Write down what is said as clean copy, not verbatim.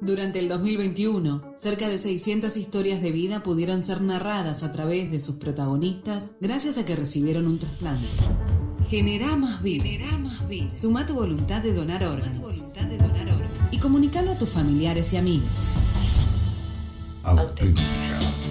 Durante el 2021, cerca de 600 historias de vida pudieron ser narradas a través de sus protagonistas gracias a que recibieron un trasplante. Generá más vida. Sumá tu voluntad de donar órganos. Y comunicalo a tus familiares y amigos. Auténtico.